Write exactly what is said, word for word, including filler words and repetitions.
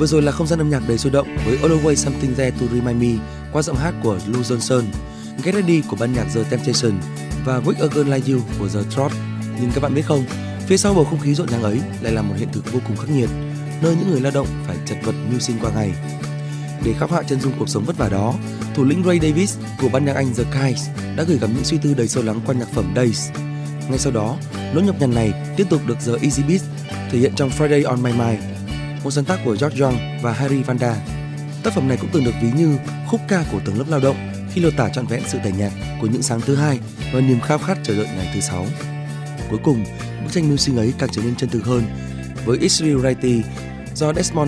Vừa rồi là không gian âm nhạc đầy sôi động với Always Something There to Remind Me qua giọng hát của Lou Johnson, Get Ready của ban nhạc The Temptation và With a Girl Like You của The Trot. Nhưng các bạn biết không, phía sau bầu không khí rộn ràng ấy lại là một hiện thực vô cùng khắc nghiệt, nơi những người lao động phải chật vật mưu sinh qua ngày. Để khắc họa chân dung cuộc sống vất vả đó, thủ lĩnh Ray Davies của ban nhạc Anh The Kys đã gửi gắm những suy tư đầy sâu lắng qua nhạc phẩm Days. Ngay sau đó, nỗi nhọc nhằn này tiếp tục được The Easy Beats thể hiện trong Friday on My Mind, một sáng tác của George Young và Harry Vanda. Tác phẩm này cũng từng được ví như khúc ca của tầng lớp lao động khi lột tả trọn vẹn sự tẻ nhạt của những sáng thứ hai và niềm khao khát chờ đợi ngày thứ sáu. Cuối cùng, bức tranh mưu sinh ấy càng trở nên chân thực hơn với It's Real Reality do Desmond